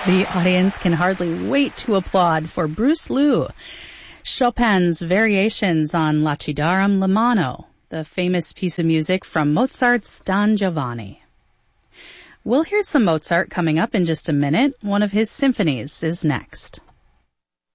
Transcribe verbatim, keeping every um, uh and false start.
The audience can hardly wait to applaud for Bruce Liu, Chopin's variations on Lacidarum Lamano, the famous piece of music from Mozart's Don Giovanni. We'll hear some Mozart coming up in just a minute. One of his symphonies is next.